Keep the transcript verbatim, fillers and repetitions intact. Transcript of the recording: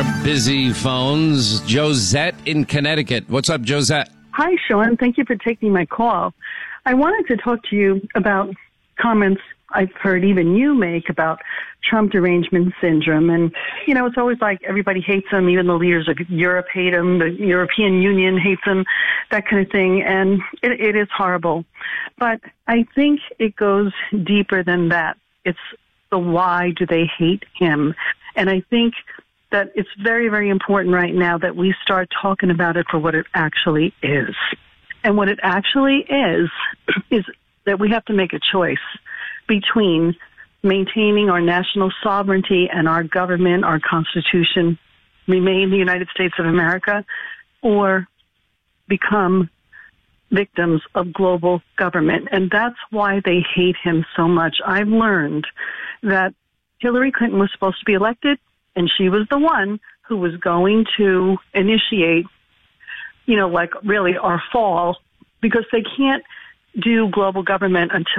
busy phones. Josette in Connecticut. What's up, Josette? Hi, Sean. Thank you for taking my call. I wanted to talk to you about comments I've heard even you make about Trump derangement syndrome. And, you know, it's always like everybody hates him. Even the leaders of Europe hate him. The European Union hates him, that kind of thing. And it, it is horrible. But I think it goes deeper than that. It's the why do they hate him? And I think that it's very, very important right now that we start talking about it for what it actually is. And what it actually is, is that we have to make a choice between maintaining our national sovereignty and our government, our Constitution, remain the United States of America, or become victims of global government. And that's why they hate him so much. I've learned that Hillary Clinton was supposed to be elected, and she was the one who was going to initiate, you know, like really our fall, because they can't do global government until